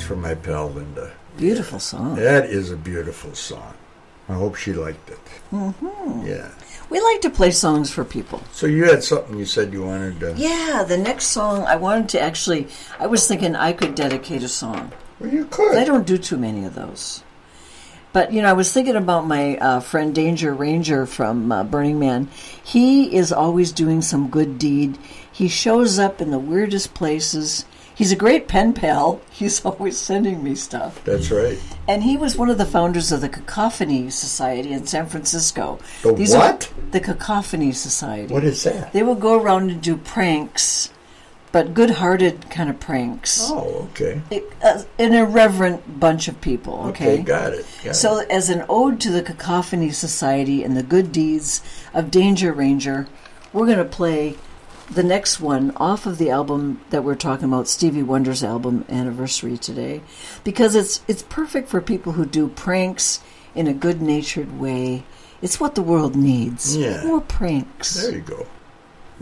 for my pal Linda. Beautiful song. That is a beautiful song. I hope she liked it. Mm-hmm. Yeah. We like to play songs for people. So you had something you said you wanted to... Yeah, the next song I wanted to actually... I was thinking I could dedicate a song. Well, you could. I don't do too many of those. But, I was thinking about my friend Danger Ranger from Burning Man. He is always doing some good deed. He shows up in the weirdest places. He's a great pen pal. He's always sending me stuff. That's right. And he was one of the founders of the Cacophony Society in San Francisco. The what? The Cacophony Society. What is that? They would go around and do pranks, but good-hearted kind of pranks. Oh, okay. An irreverent bunch of people, okay? Got it. So as an ode to the Cacophony Society and the good deeds of Danger Ranger, we're going to play the next one off of the album that we're talking about, Stevie Wonder's album anniversary today, because it's perfect for people who do pranks in a good-natured way. It's what the world needs. Yeah. More pranks. There you go.